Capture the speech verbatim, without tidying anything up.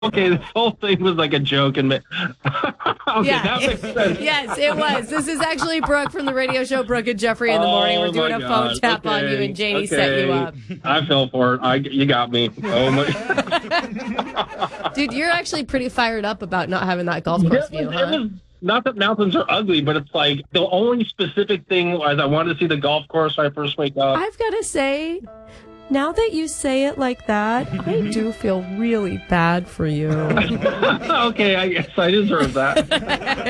Okay, this whole thing was like a joke. And okay, yeah, that makes sense. Yes, it was. This is actually Brooke from the radio show Brooke and Jeffrey in the morning. Oh, We're doing my a God. phone tap okay. on you, and Janie okay. set you up. I fell for it. I, you got me. Oh my. Dude, you're actually pretty fired up about not having that golf course It view, was, huh? it was, not that mountains are ugly, but it's like the only specific thing was I wanted to see the golf course when I first wake up. I've got to say, now that you say it like that, I do feel really bad for you. Okay, I guess I deserve that.